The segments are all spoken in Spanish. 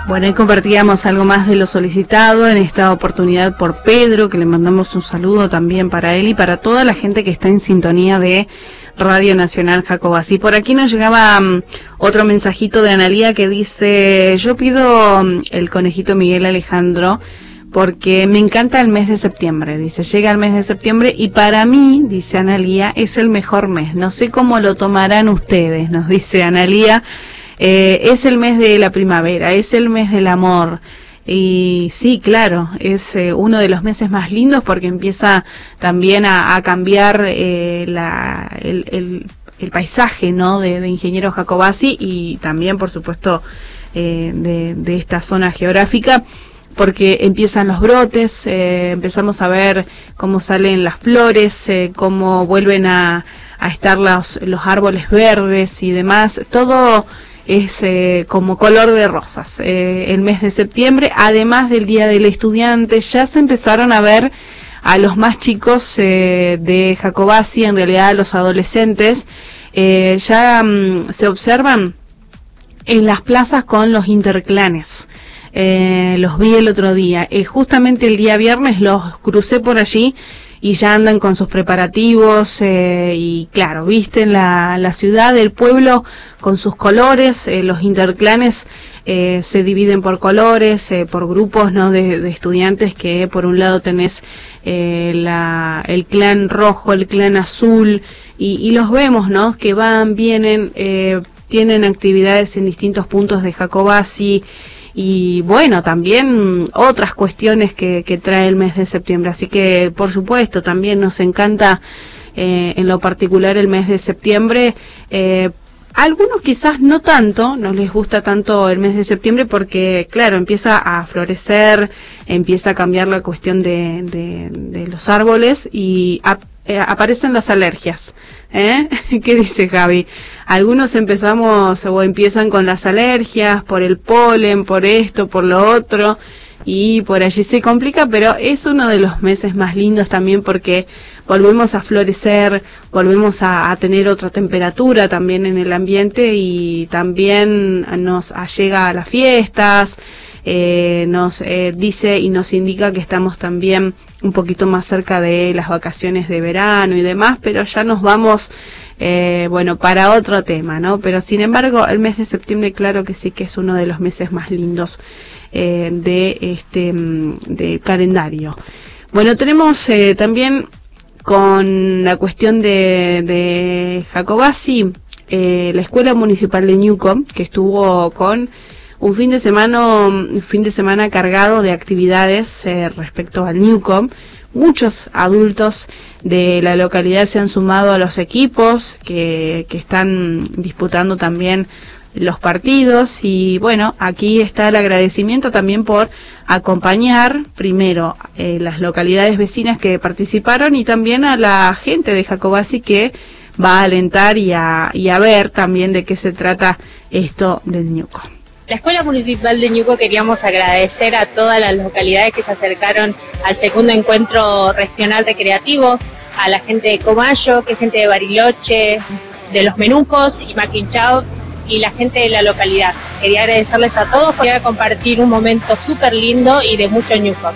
Bueno, y compartíamos algo más de lo solicitado en esta oportunidad por Pedro, que le mandamos un saludo también para él y para toda la gente que está en sintonía de Radio Nacional Jacobasi. Por aquí nos llegaba otro mensajito de Analía que dice: yo pido el conejito Miguel Alejandro porque me encanta el mes de septiembre. Dice, llega el mes de septiembre y para mí, dice Analía, es el mejor mes. No sé cómo lo tomarán ustedes, nos dice Analía. Es el mes de la primavera, es el mes del amor. Y sí, claro, es uno de los meses más lindos porque empieza también a cambiar el paisaje, ¿no? de Ingeniero Jacobasi y también, por supuesto, de esta zona geográfica, porque empiezan los brotes, empezamos a ver cómo salen las flores, cómo vuelven a estar los árboles verdes y demás, todo es como color de rosas. El mes de septiembre, además del Día del Estudiante, ya se empezaron a ver a los más chicos de Jacobasi, en realidad a los adolescentes, ya se observan en las plazas con los interclanes. Los vi el otro día, justamente el día viernes los crucé por allí y ya andan con sus preparativos y claro, visten la ciudad, el pueblo con sus colores. Los interclanes se dividen por colores, por grupos, ¿no? de estudiantes, que por un lado tenés el clan rojo, el clan azul y los vemos, ¿no? Que van, vienen, tienen actividades en distintos puntos de Jacobasi. Y bueno, también otras cuestiones que trae el mes de septiembre. Así que, por supuesto, también nos encanta en lo particular el mes de septiembre. Algunos quizás no tanto, no les gusta tanto el mes de septiembre porque, claro, empieza a florecer, empieza a cambiar la cuestión de los árboles y aparecen las alergias. ¿Qué dice Javi? Algunos empezamos o empiezan con las alergias por el polen, por esto, por lo otro, y por allí se complica, pero es uno de los meses más lindos también porque volvemos a florecer, volvemos a tener otra temperatura también en el ambiente y también nos allega a las fiestas. Nos dice y nos indica que estamos también un poquito más cerca de las vacaciones de verano y demás, pero ya nos vamos, bueno, para otro tema, ¿no? Pero sin embargo, el mes de septiembre, claro que sí que es uno de los meses más lindos de calendario. Bueno, tenemos también con la cuestión de Jacobasi, la Escuela Municipal de Ñuco, que estuvo con un fin de semana cargado de actividades respecto al Ñuco. Muchos adultos de la localidad se han sumado a los equipos que están disputando también los partidos y bueno, aquí está el agradecimiento también por acompañar primero las localidades vecinas que participaron y también a la gente de Jacobasi que va a alentar y a ver también de qué se trata esto del Ñuco. La Escuela Municipal de Ñuco queríamos agradecer a todas las localidades que se acercaron al segundo encuentro regional recreativo, a la gente de Comayo, que es gente de Bariloche, de Los Menucos y Maquinchao, y la gente de la localidad. Quería agradecerles a todos, quería compartir un momento súper lindo y de mucho Ñuco.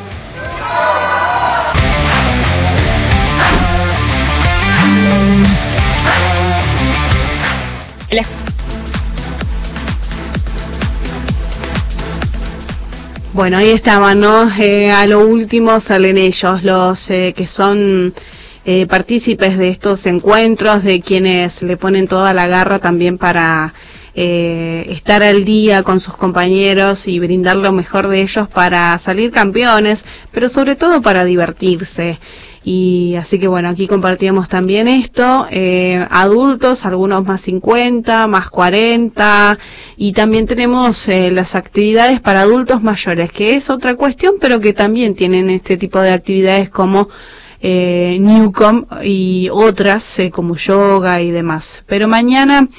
Bueno, ahí estaban, ¿no? A lo último salen ellos, los que son partícipes de estos encuentros, de quienes le ponen toda la garra también para estar al día con sus compañeros y brindar lo mejor de ellos para salir campeones, pero sobre todo para divertirse. Y así que bueno, aquí compartíamos también esto, adultos, algunos más 50, más 40, y también tenemos las actividades para adultos mayores, que es otra cuestión, pero que también tienen este tipo de actividades como Newcom y otras como yoga y demás. Pero mañana,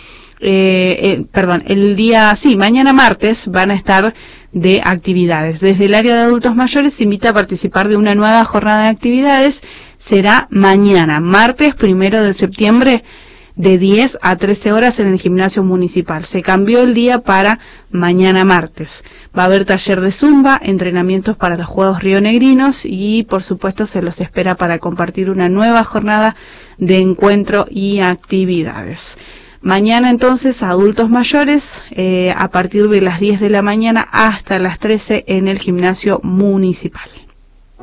mañana martes van a estar de actividades. Desde el área de adultos mayores se invita a participar de una nueva jornada de actividades. Será mañana, martes 1 de septiembre, de 10 a 13 horas en el gimnasio municipal. Se cambió el día para mañana martes. Va a haber taller de zumba, entrenamientos para los Juegos rionegrinos y por supuesto se los espera para compartir una nueva jornada de encuentro y actividades. Mañana entonces adultos mayores a partir de las 10 de la mañana hasta las 13 en el gimnasio municipal.